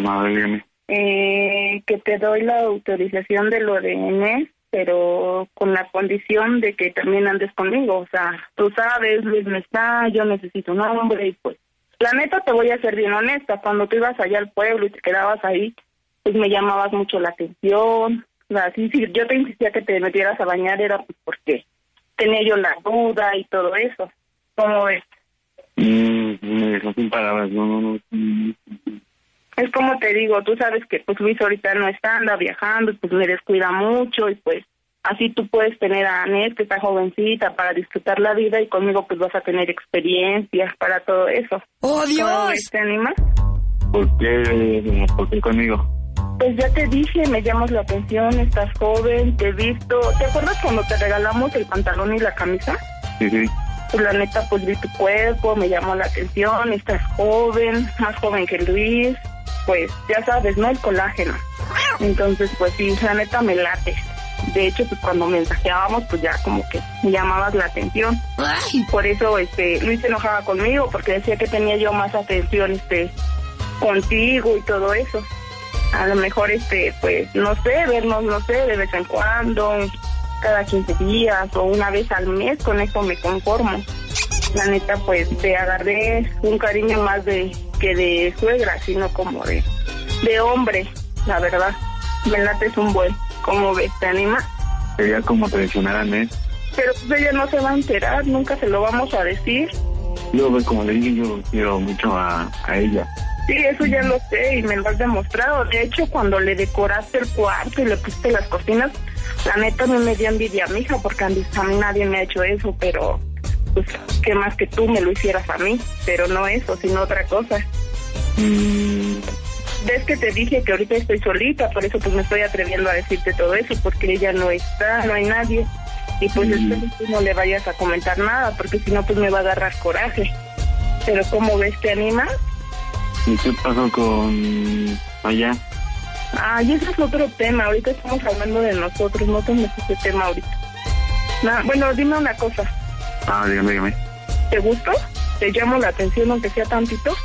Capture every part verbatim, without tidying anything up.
No, dígame. Eh, que te doy la autorización de lo de Inés, pero con la condición de que también andes conmigo. O sea, tú sabes, Luis no está, yo necesito un hombre y pues... La neta te voy a ser bien honesta, cuando tú ibas allá al pueblo y te quedabas ahí, pues me llamabas mucho la atención. O sea, sí, sí, yo te insistía que te metieras a bañar, era pues porque tenía yo la duda y todo eso. ¿Cómo ves? Mm, me dejó sin palabras, no, no, no. Mm. Es como te digo, tú sabes que pues Luis ahorita no está, anda viajando, pues me descuida mucho y pues así tú puedes tener a Anés, que está jovencita, para disfrutar la vida y conmigo pues vas a tener experiencias para todo eso. ¡Oh, Dios! ¿Te animas? ¿Por qué? ¿Por qué conmigo? Pues ya te dije, me llamas la atención, estás joven, te he visto. ¿Te acuerdas cuando te regalamos el pantalón y la camisa? Sí, sí. Pues la neta, pues vi tu cuerpo, me llamó la atención, estás joven, más joven que Luis. Pues ya sabes, ¿no? El colágeno. Entonces, pues sí, la neta me late. De hecho, pues cuando mensajeábamos, pues ya como que me llamabas la atención. Ay. Por eso, este, Luis se enojaba conmigo, porque decía que tenía yo más atención, este, contigo y todo eso. A lo mejor, este, pues, no sé, vernos, no sé, de vez en cuando, cada quince días o una vez al mes, con eso me conformo. La neta, pues, te agarré un cariño más de que de suegra, sino como de, de hombre, la verdad. Me lates un buen. ¿Cómo ves? ¿Te anima? Sería como traicionar a Anés. Pero pues ella no se va a enterar, nunca se lo vamos a decir. Yo, pues, como le dije, yo quiero mucho a, a ella. Sí, eso ya lo sé y me lo has demostrado. De hecho, cuando le decoraste el cuarto y le pusiste las cortinas, la neta no me dio envidia a mi hija, porque a mí nadie me ha hecho eso, pero pues qué más que tú me lo hicieras a mí. Pero no eso, sino otra cosa. Mm. Ves que te dije que ahorita estoy solita, por eso pues me estoy atreviendo a decirte todo eso, porque ella no está, no hay nadie. Y pues mm. espero que no le vayas a comentar nada, porque si no pues me va a agarrar coraje. Pero ¿cómo ves? ¿Te animas? ¿Y qué pasó con allá? Ay, ese es otro tema. Ahorita estamos hablando de nosotros, no tomes ese tema ahorita. Nah, bueno, dime una cosa. Ah, dígame, dígame. ¿Te gustó? ¿Te llamo la atención aunque sea tantito?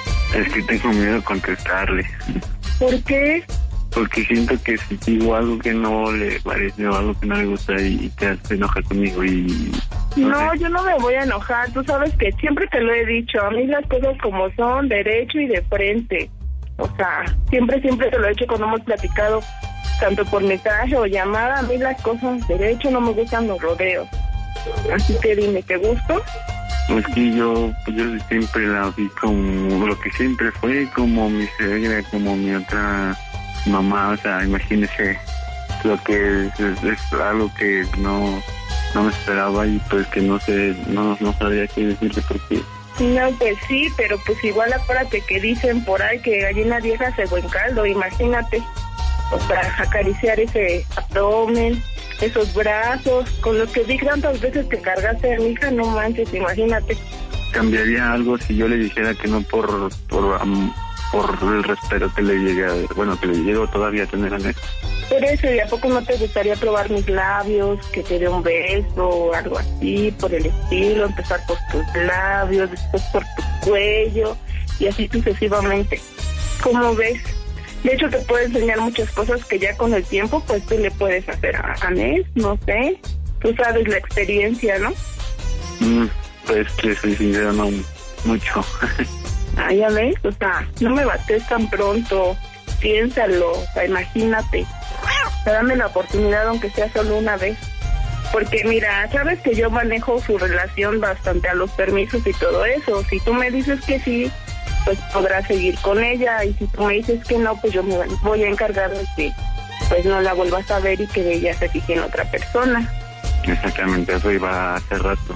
Es que tengo miedo de contestarle. ¿Por qué? Porque siento que si digo algo que no le parece o algo que no le gusta y te, te enoja conmigo y... No, no yo no me voy a enojar. Tú sabes que siempre te lo he dicho. A mí las cosas como son, derecho y de frente. O sea, siempre, siempre te lo he hecho cuando hemos platicado, tanto por mensaje o llamada. A mí las cosas derecho, no me gustan los rodeos. Así que dime, ¿te gustó? Es que yo, yo siempre la vi como lo que siempre fue, como mi suegra, como mi otra mamá. O sea, imagínese lo que es, es, es algo que no, no me esperaba y pues que no sé, no, no sabía qué decirle porque... No, pues sí, pero pues igual acuérdate que dicen por ahí que gallina vieja se buen caldo, imagínate. O sea, acariciar ese abdomen, esos brazos, con los que vi tantas veces que cargaste a mi hija, no manches, imagínate. Cambiaría algo si yo le dijera que no por por, um, por el respeto que le llegue a, bueno, que le llego todavía a tener a Anés. Por eso, ¿y a poco no te gustaría probar mis labios, que te dé un beso o algo así, por el estilo, empezar por tus labios, después por tu cuello, y así sucesivamente? ¿Cómo ves? De hecho, te puedo enseñar muchas cosas que ya con el tiempo, pues, tú le puedes hacer a Anés, no sé. Tú sabes la experiencia, ¿no? Mm, pues, que soy sincero, no mucho. Ah, ya ves, o sea, no me bates tan pronto. Piénsalo, o sea, imagínate. Dame la oportunidad, aunque sea solo una vez. Porque, mira, sabes que yo manejo su relación bastante a los permisos y todo eso. Si tú me dices que sí, pues podrás seguir con ella, y si tú me dices que no, pues yo me voy a encargar de que pues no la vuelvas a ver y que ella se fije en otra persona. Exactamente, eso iba hace rato.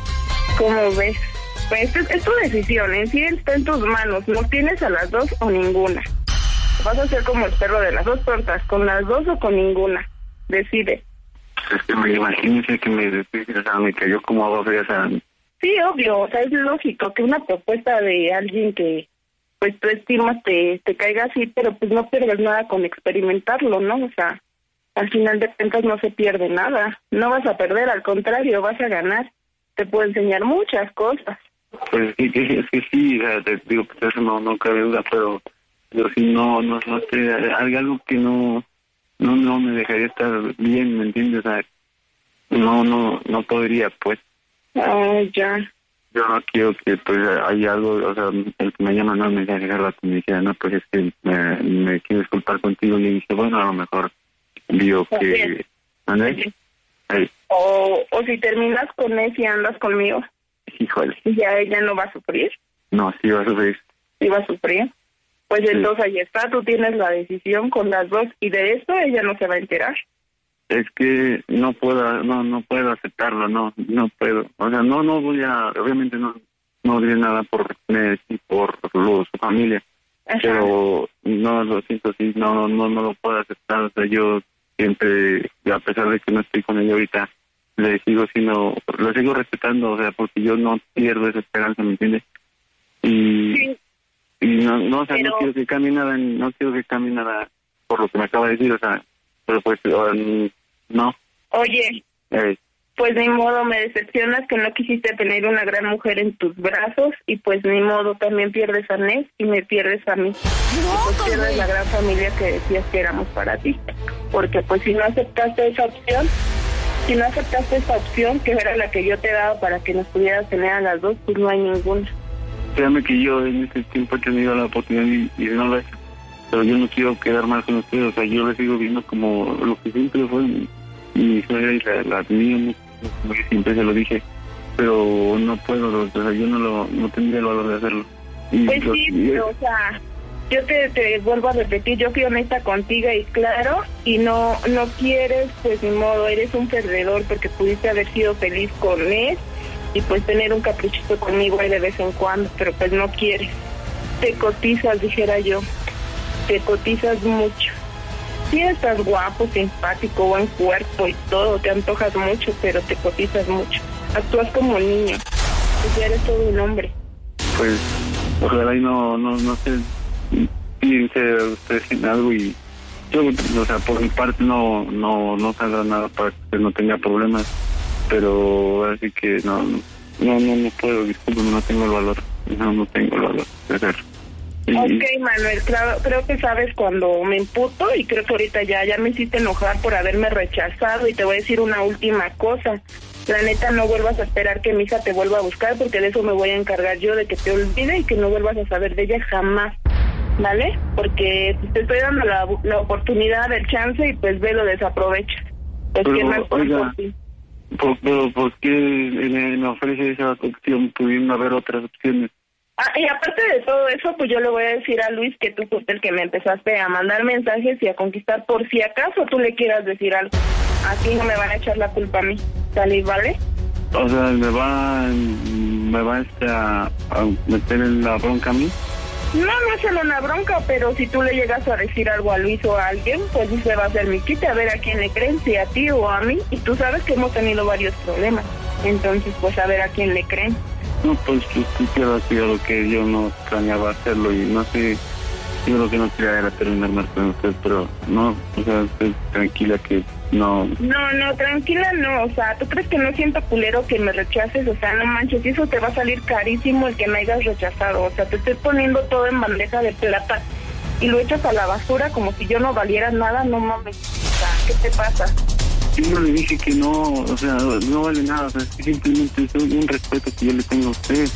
¿Cómo ves? Pues es, es tu decisión, en sí está en tus manos, no tienes a las dos o ninguna. Vas a ser como el perro de las dos tortas, con las dos o con ninguna, decide. Es que me imagínese que me, o sea, me cayó como agua fría, o sea... Sí, obvio, o sea, es lógico que una propuesta de alguien que pues tú estimas te, te caiga así, pero pues no pierdes nada con experimentarlo, ¿no? O sea, al final de cuentas no se pierde nada, no vas a perder, al contrario, vas a ganar. Te puedo enseñar muchas cosas. Pues es que, es que sí, o sea, te digo, pues eso no, no cabe duda, pero pero si no, no, no sé, hay algo que no, no, no me dejaría estar bien, ¿me entiendes? O sea, no, no, no podría, pues. Ah, ya. Yo no quiero que, pues, hay algo, o sea, el que me llama, no, me deja rato, me dijera, no, pues es que me, me quiero disculpar contigo, y le dije, bueno, a lo mejor vio que... ¿Andrés? Sí. O, o si terminas con él y andas conmigo. Híjole. ¿Y ya ella no va a sufrir? No, sí va a sufrir. ¿Sí va a sufrir? Pues sí. Entonces ahí está, tú tienes la decisión con las dos, y de esto ella no se va a enterar. Es que no puedo, no, no puedo aceptarlo, no, no puedo. O sea, no, no voy a, obviamente no, no diré nada por Nes y por lo, su familia. Ajá. Pero no, lo siento, sí, no, no, no lo puedo aceptar. O sea, yo siempre, a pesar de que no estoy con ella ahorita, le sigo siendo, lo sigo respetando, o sea, porque yo no pierdo esa esperanza, ¿me entiendes? Y, sí. y no, no, o sea, pero... no quiero que cambie nada, no quiero que cambie nada por lo que me acaba de decir, o sea, pero pues, um, no. Oye, eh. pues ni modo, me decepcionas que no quisiste tener una gran mujer en tus brazos, y pues ni modo, también pierdes a Nes y me pierdes a mí. No, y pues pierdes la gran familia que decías que éramos para ti. Porque pues si no aceptaste esa opción, si no aceptaste esa opción, que era la que yo te he dado para que nos pudieras tener a las dos, pues no hay ninguna. Créame que yo en este tiempo he tenido la oportunidad y, y no lo he hecho. Pero yo no quiero quedar mal con ustedes, o sea, yo les sigo viendo como lo que siempre fue mi suegra y la, la mía, como yo siempre se lo dije, pero no puedo, o sea, yo no lo, no tendría el valor de hacerlo. Y pues yo, sí, y, pero, o sea, yo te, te vuelvo a repetir, yo fui honesta contigo y claro, y no, no quieres, pues ni modo, eres un perdedor porque pudiste haber sido feliz con él y pues tener un caprichito conmigo ahí de vez en cuando, pero pues no quieres, te cotizas, dijera yo. Te cotizas mucho. Sí estás guapo, simpático, buen cuerpo y todo, te antojas mucho, pero te cotizas mucho. Actúas como niño, pues ya eres todo un hombre. Pues, ojalá y no, no, no sé, piense ustedes en algo y yo, o sea, por mi parte no, no, no salga nada para que usted no tenga problemas, pero así que no, no, no, no puedo, discúlpeme, no tengo el valor, no, no tengo el valor de hacerlo. Ok, Manuel, claro, creo que sabes cuando me emputo y creo que ahorita ya, ya me hiciste enojar por haberme rechazado y te voy a decir una última cosa. La neta, no vuelvas a esperar que mi hija te vuelva a buscar porque de eso me voy a encargar yo, de que te olvide y que no vuelvas a saber de ella jamás, ¿vale? Porque te estoy dando la, la oportunidad, el chance y pues ve, lo desaprovechas. Pues pero, qué mal por oiga, ti. Por, pero ¿por qué me, me ofrece esa opción? Pudiendo haber otras opciones. Ah, y aparte de todo eso, pues yo le voy a decir a Luis que tú fuiste el que me empezaste a mandar mensajes y a conquistar por si acaso tú le quieras decir algo. Así no me van a echar la culpa a mí. ¿Salís, vale? O sea, ¿me va, me va este a, a meter en la bronca a mí? No, no es solo una bronca, pero si tú le llegas a decir algo a Luis o a alguien, pues sí se va a hacer mi quite, a ver a quién le creen, si a ti o a mí. Y tú sabes que hemos tenido varios problemas. Entonces, pues a ver a quién le creen. No, pues yo quiero lo que yo no planeaba hacerlo y no sé, yo lo que no quería era terminar más con usted, pero no, o sea, estoy tranquila que no. No, no, tranquila no, o sea, ¿tú crees que no siento culero que me rechaces? O sea, no manches, eso te va a salir carísimo el que me hayas rechazado, o sea, te estoy poniendo todo en bandeja de plata y lo echas a la basura como si yo no valiera nada, no mames, o sea, ¿qué te pasa? Yo no le dije que no, o sea, no vale nada, o sea, simplemente es un respeto que yo le tengo a usted.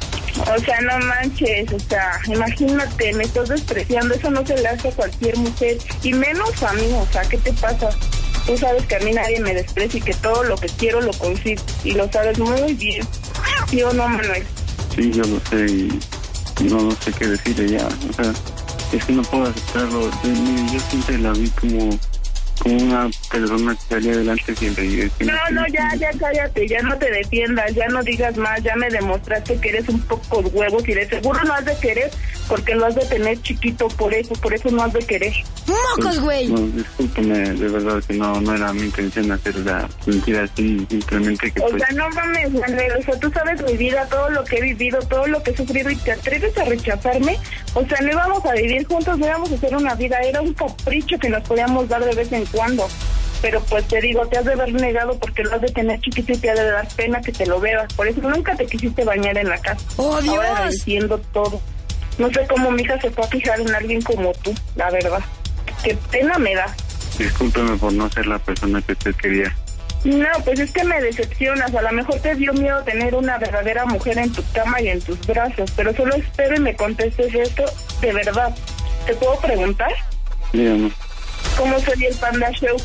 O sea, no manches, o sea, imagínate, me estás despreciando, eso no se le hace a cualquier mujer, y menos a mí, o sea, ¿qué te pasa? Tú sabes que a mí nadie me desprecia y que todo lo que quiero lo consigo, y lo sabes muy bien, ¿sí o no, Manuel? Sí, yo lo sé, y no, no sé qué decirle ya, o sea, es que no puedo aceptarlo, yo, yo siempre la vi como... como una persona que salía adelante siempre. Y no, no, ya, ya cállate, ya no te defiendas, ya no digas más, ya me demostraste que eres un poco huevos y de seguro no has de querer, porque lo has de tener chiquito, por eso, por eso no has de querer. ¡Mocos, güey! No, discúlpeme, de verdad que no, no era mi intención hacer la mentira así, simplemente que... O pues... sea, no mames, Manuel, o sea, tú sabes mi vida, todo lo que he vivido, todo lo que he sufrido y te atreves a rechazarme, o sea, no íbamos a vivir juntos, no íbamos a hacer una vida, era un capricho que nos podíamos dar de vez en cuando, pero pues te digo, te has de haber negado porque lo has de tener chiquito y te ha de dar pena que te lo veas, por eso nunca te quisiste bañar en la casa. ¡Oh, Dios! Ahora entiendo todo. No sé cómo mi hija se puede fijar en alguien como tú, la verdad. Qué pena me da. Discúlpeme por no ser la persona que usted quería. No, pues es que me decepcionas. A lo mejor te dio miedo tener una verdadera mujer en tu cama y en tus brazos, pero solo espero y me contestes esto de verdad. ¿Te puedo preguntar? Dígame. ¿Cómo sería el Panda Show